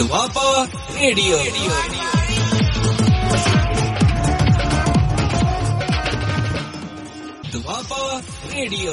Doaba radio. Doaba radio.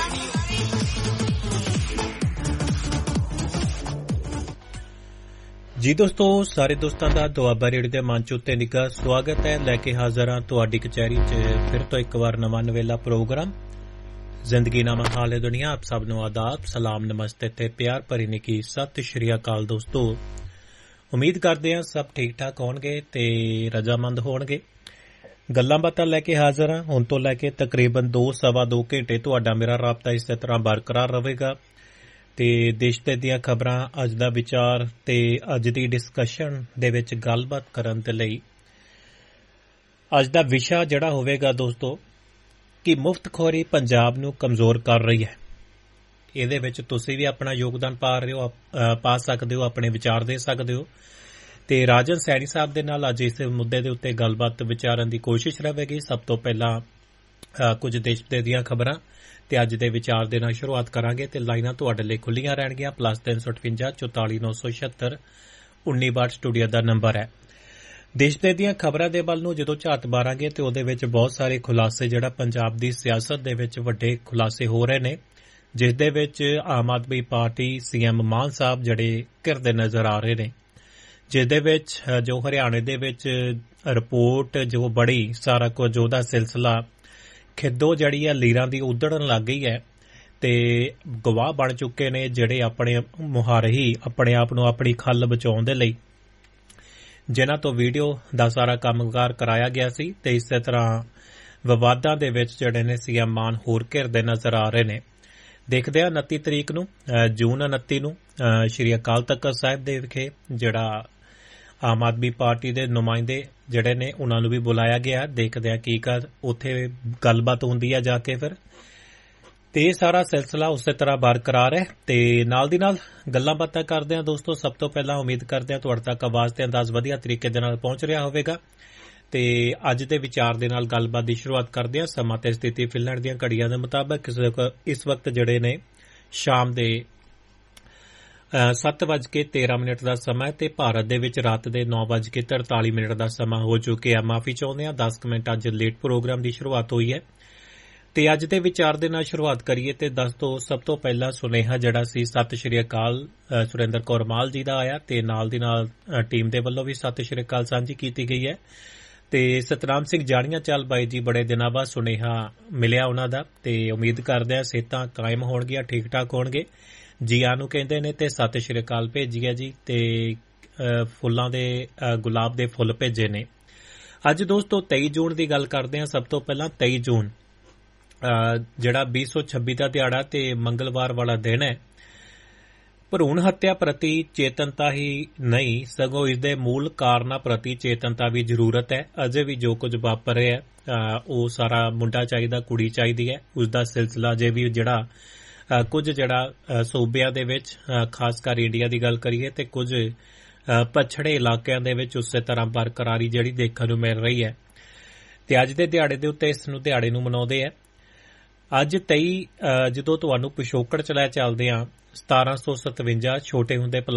ਜੀ ਦੋਸਤੋ, ਸਾਰੇ ਦੋਸਤਾਂ ਦਾ ਦੁਆਬਾ ਰੇਡੀਓ ਦੇ ਮੰਚ ਉੱਤੇ ਨਿੱਘਾ ਸਵਾਗਤ ਹੈ। ਲੈ ਕੇ ਹਾਜ਼ਰ ਹਾਂ ਤੁਹਾਡੀ ਕਚਹਿਰੀ 'ਚ ਫਿਰ ਤੋਂ ਇੱਕ ਵਾਰ ਨਵਾਂ ਨਵੇਲਾ ਪ੍ਰੋਗਰਾਮ ਜ਼ਿੰਦਗੀ ਨਾਮਾ ਹਾਲੇ ਦੁਨੀਆ। ਆਪ ਸਭ ਨੂੰ ਆਦਾਬ, ਸਲਾਮ, ਨਮਸਤੇ ਤੇ ਪਿਆਰ ਭਰੀ ਨਿੱਘੀ ਸਤਿ ਸ਼੍ਰੀ ਅਕਾਲ ਦੋਸਤੋ। ਉਮੀਦ ਕਰਦੇ ਹਾਂ ਸਭ ਠੀਕ ਠਾਕ ਹੋਣਗੇ ਤੇ ਰਜਾਮੰਦ ਹੋਣਗੇ। ਗੱਲਾਂ ਬਾਤਾਂ ਲੈ ਕੇ ਹਾਜ਼ਰ ਹਾਂ। ਹੁਣ ਤੋਂ ਲੈ ਕੇ ਤਕਰੀਬਨ 2-2.25 ਘੰਟੇ ਤੁਹਾਡਾ ਮੇਰਾ ਰਾਬਤਾ ਇਸੇ ਤਰ੍ਹਾਂ ਬਰਕਰਾਰ ਰਹੇਗਾ ਤੇ ਦੇਸ਼ ਦੀਆਂ ਖਬਰਾਂ, ਅੱਜ ਦਾ ਵਿਚਾਰ ਤੇ ਅੱਜ ਦੀ ਡਿਸਕਸ਼ਨ ਦੇ ਵਿੱਚ ਗੱਲਬਾਤ ਕਰਨ ਦੇ ਲਈ ਅੱਜ ਦਾ ਵਿਸ਼ਾ ਜਿਹੜਾ ਹੋਵੇਗਾ ਦੋਸਤੋ ਕਿ ਮੁਫਤਖੋਰੀ ਪੰਜਾਬ ਨੂੰ ਕਮਜ਼ੋਰ ਕਰ ਰਹੀ ਹੈ। ਇਹਦੇ ਵਿੱਚ ਤੁਸੀਂ ਵੀ ਆਪਣਾ ਯੋਗਦਾਨ ਪਾ ਸਕਦੇ ਹੋ, ਆਪਣੇ ਵਿਚਾਰ ਦੇ ਸਕਦੇ ਹੋ ਤੇ ਰਾਜਨ ਸੈਣੀ ਸਾਹਿਬ ਦੇ ਨਾਲ ਅੱਜ ਇਸ ਮੁੱਦੇ ਦੇ ਉੱਤੇ ਗੱਲਬਾਤ ਵਿਚਾਰਨ ਦੀ ਕੋਸ਼ਿਸ਼ ਰਹੇਗੀ। ਸਭ ਤੋਂ ਪਹਿਲਾਂ ਕੁਝ ਦੇਸ਼ ਦੀਆਂ ਖਬਰਾਂ ਤੇ ਅੱਜ ਦੇ ਵਿਚਾਰ ਦੇ ਨਾਲ ਸ਼ੁਰੂਆਤ ਕਰਾਂਗੇ ਤੇ ਲਾਈਨਾਂ ਤੁਹਾਡੇ ਲਈ ਖੁੱਲੀਆਂ ਰਹਿਣਗੀਆਂ। +358 44 976 1962 ਸਟੂਡੀਓ ਦਾ ਨੰਬਰ ਹੈ। ਦੇਸ਼ ਦੀਆਂ ਖਬਰਾਂ ਦੇ ਵੱਲ ਨੂੰ ਜਦੋਂ ਝਾਤ ਮਾਰਾਂਗੇ ਤੇ ਉਹਦੇ ਵਿੱਚ ਬਹੁਤ ਸਾਰੇ ਖੁਲਾਸੇ ਜਿਹੜਾ ਪੰਜਾਬ ਦੀ ਸਿਆਸਤ ਦੇ ਵਿੱਚ ਵੱਡੇ ਖੁਲਾਸੇ ਹੋ ਰਹੇ ਨੇ, ਜਿਸ ਦੇ ਵਿੱਚ ਆਮ ਆਦਮੀ ਪਾਰਟੀ CM ਮਾਨ ਸਾਹਿਬ ਜਿਹੜੇ ਘਿਰਦੇ ਨਜ਼ਰ ਆ ਰਹੇ ਨੇ, ਜਿਸ ਦੇ ਵਿੱਚ ਜੋ ਹਰਿਆਣੇ ਦੇ ਵਿੱਚ ਰਿਪੋਰਟ ਜੋ ਬੜੀ ਸਾਰਾ ਕੁਝ ਉਹਦਾ ਸਿਲਸਿਲਾ ਖਿੱਦੋ ਜਿਹੜੀ ਹੈ ਲੀਰਾਂ ਦੀ ਉਧੜਨ ਲੱਗ ਗਈ ਹੈ ਤੇ ਗਵਾਹ ਬਣ ਚੁੱਕੇ ਨੇ ਜਿਹੜੇ ਆਪਣੇ ਮੁਹਾਰੇ ਹੀ ਆਪਣੇ ਆਪ ਨੂੰ ਆਪਣੀ ਖੱਲ ਬਚਾਉਣ ਦੇ ਲਈ ਜਿਨ੍ਹਾਂ ਤੋਂ ਵੀਡੀਓ ਦਾ ਸਾਰਾ ਕੰਮਕਾਰ ਕਰਾਇਆ ਗਿਆ ਸੀ ਤੇ ਇਸੇ ਤਰ੍ਹਾਂ ਵਿਵਾਦਾਂ ਦੇ ਵਿੱਚ ਜਿਹੜੇ ਨੇ CM ਮਾਨ ਹੋਰ ਘਿਰਦੇ ਨਜ਼ਰ ਆ ਰਹੇ ਨੇ। ਦੇਖਦੇ ਹਾਂ 29 ਤਰੀਕ ਨੂੰ ਜੂਨ 29 ਨੂੰ ਸ਼੍ਰੀ ਅਕਾਲ ਤਖਤ ਸਾਹਿਬ ਦੇ ਵਿਖੇ ਜਿਹੜਾ ਆਮ ਆਦਮੀ ਪਾਰਟੀ ਦੇ ਨੁਮਾਇੰਦੇ ਜਿਹੜੇ ਨੇ ਉਹਨਾਂ ਨੂੰ ਵੀ ਬੁਲਾਇਆ ਗਿਆ। ਦੇਖਦੇ ਹਾਂ ਕੀ ਉੱਥੇ ਗੱਲਬਾਤ ਹੁੰਦੀ ਹੈ ਜਾ ਕੇ ਫਿਰ ਤੇ ਇਹ ਸਾਰਾ ਸਿਲਸਿਲਾ ਉਸੇ ਤਰ੍ਹਾਂ ਬਰਕਰਾਰ ਹੈ ਤੇ ਨਾਲ ਦੀ ਨਾਲ ਗੱਲਾਂ ਬਾਤਾਂ ਕਰਦੇ ਹਾਂ ਦੋਸਤੋ। ਸਭ ਤੋਂ ਪਹਿਲਾਂ ਉਮੀਦ ਕਰਦੇ ਹਾਂ ਤੁਹਾਡੇ ਤੱਕ ਆਵਾਜ਼ ਤੇ ਅੰਦਾਜ਼ ਵਧੀਆ ਤਰੀਕੇ ਦੇ ਨਾਲ ਪਹੁੰਚ ਰਿਹਾ ਹੋਵੇਗਾ ਤੇ ਅੱਜ ਦੇ ਵਿਚਾਰ ਦੇ ਨਾਲ ਗੱਲਬਾਤ ਦੀ ਸ਼ੁਰੂਆਤ ਕਰਦੇ ਹਾਂ। ਸਮਾਂ ਤੇ ਸਥਿਤੀ ਫਿਨਲੈਂਡ ਦੀਆਂ ਘੜੀਆਂ ਦੇ ਮੁਤਾਬਕ ਇਸ ਵਕਤ ਜਿਹੜੇ ਨੇ ਸ਼ਾਮ ਦੇ 7:13 ਦਾ ਸਮਾਂ ਤੇ ਭਾਰਤ ਦੇ ਵਿੱਚ ਰਾਤ ਦੇ 9:43 ਦਾ ਸਮਾਂ ਹੋ ਚੁੱਕਿਆ। ਮਾਫੀ ਚਾਹੁੰਦੇ ਹਾਂ 10 ਮਿੰਟ ਅੱਜ ਲੇਟ ਪ੍ਰੋਗਰਾਮ ਦੀ ਸ਼ੁਰੂਆਤ ਹੋਈ ਹੈ ਤੇ ਅੱਜ ਦੇ ਵਿਚਾਰ ਦੇ ਨਾਲ ਸ਼ੁਰੂਆਤ ਕਰੀਏ ਤੇ ਦੱਸ ਤੋਂ ਸਭ ਤੋਂ ਪਹਿਲਾਂ ਸੁਨੇਹਾ ਜਿਹੜਾ ਸੀ ਸਤਿ ਸ਼੍ਰੀ ਅਕਾਲ ਸੁਰਿੰਦਰ ਕੌਰ ਮਾਲ ਜੀ ਦਾ ਆਇਆ ਤੇ ਨਾਲ ਦੀ ਨਾਲ ਟੀਮ ਦੇ ਵੱਲੋਂ ਵੀ ਸਤਿ ਸ਼੍ਰੀ ਅਕਾਲ ਸਾਂਝੀ ਕੀਤੀ ਗਈ ਹੈ ਤੇ ਸਤਨਾਮ ਸਿੰਘ ਜਾਣੀਆਂ ਚੱਲ ਬਾਈ ਜੀ ਬੜੇ ਦਿਨਾਂ ਬਾਅਦ ਸੁਨੇਹਾ ਮਿਲਿਆ ਉਹਨਾਂ ਦਾ ਤੇ ਉਮੀਦ ਕਰਦੇ ਆ ਸਿਹਤਾਂ ਕਾਇਮ ਹੋਣਗੀਆਂ, ਠੀਕ ਠਾਕ ਹੋਣਗੇ। ਜੀ ਆਇਆਂ ਨੂੰ ਕਹਿੰਦੇ ਨੇ ਤੇ ਸਤਿ ਸ਼੍ਰੀ ਅਕਾਲ ਭੇਜੀ ਹੈ ਜੀ ਤੇ ਫੁੱਲਾਂ ਦੇ ਗੁਲਾਬ ਦੇ ਫੁੱਲ ਭੇਜੇ ਨੇ। ਅੱਜ ਦੋਸਤੋ 23 ਜੂਨ ਦੀ ਗੱਲ ਕਰਦੇ ਹਾਂ। ਸਭ ਤੋਂ ਪਹਿਲਾਂ 23 ਜੂਨ ਜਿਹੜਾ 2026 ਦਾ ਦਿਹਾੜਾ ਤੇ ਮੰਗਲਵਾਰ ਵਾਲਾ ਦਿਨ ਹੈ। ਭਰੂਣ ਹੱਤਿਆ ਪ੍ਰਤੀ ਚੇਤਨਤਾ ਹੀ ਨਹੀਂ ਸਗੋਂ ਇਸ ਦੇ ਮੂਲ ਕਾਰਨਾਂ ਪ੍ਰਤੀ ਚੇਤਨਤਾ ਵੀ ਜ਼ਰੂਰਤ ਹੈ। ਅਜੇ ਵੀ ਜੋ ਕੁਝ ਵਾਪਰ ਰਿਹਾ ਉਹ ਸਾਰਾ ਮੁੰਡਾ ਚਾਹੀਦਾ, ਕੁੜੀ ਚਾਹੀਦੀ ਹੈ, ਉਸ ਦਾ ਸਿਲਸਿਲਾ ਅਜੇ ਵੀ ਜਿਹੜਾ ਕੁਝ ਜਿਹੜਾ ਸੂਬਿਆਂ ਦੇ ਵਿੱਚ ਖਾਸ ਕਰ ਇੰਡੀਆ ਦੀ ਗੱਲ ਕਰੀਏ ਤੇ ਕੁਝ ਪਛੜੇ ਇਲਾਕਿਆਂ ਦੇ ਵਿੱਚ ਉਸੇ ਤਰ੍ਹਾਂ ਬਰਕਰਾਰੀ ਜਿਹੜੀ ਦੇਖਣ ਨੂੰ ਮਿਲ ਰਹੀ ਹੈ ਤੇ ਅੱਜ ਦੇ ਦਿਹਾੜੇ ਦੇ ਉੱਤੇ ਇਸ ਨੂੰ ਦਿਹਾੜੇ ਨੂੰ ਮਨਾਉਂਦੇ ਆ। ਅੱਜ 23 ਜਦੋਂ ਤੁਹਾਨੂੰ ਪਿਛੋਕੜ ਚ ਲੈ ਚੱਲਦੇ ਹਾਂ 1757 ਛੋਟੇ ਹੁੰਦੇ